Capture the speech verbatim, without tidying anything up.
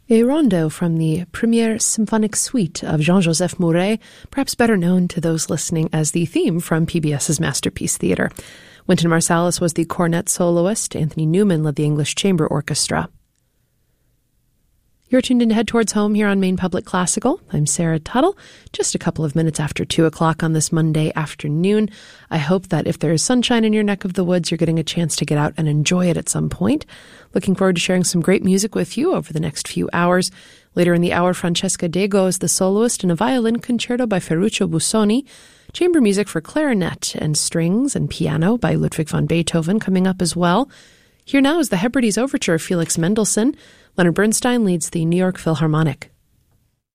A rondo from the Premiere Symphonic Suite of Jean-Joseph Mouret, perhaps better known to those listening as the theme from PBS's Masterpiece Theatre. Wynton Marsalis was the cornet soloist. Anthony Newman led the English Chamber Orchestra. You're tuned in to Head Towards Home here on Maine Public Classical. I'm Sarah Tuttle, just a couple of minutes after two o'clock on this Monday afternoon. I hope that if there is sunshine in your neck of the woods, you're getting a chance to get out and enjoy it at some point. Looking forward to sharing some great music with you over the next few hours. Later in the hour, Francesca Dego is the soloist in a violin concerto by Ferruccio Busoni. Chamber music for clarinet and strings and piano by Ludwig van Beethoven coming up as well. Here now is the Hebrides Overture of Felix Mendelssohn. Leonard Bernstein leads the New York Philharmonic.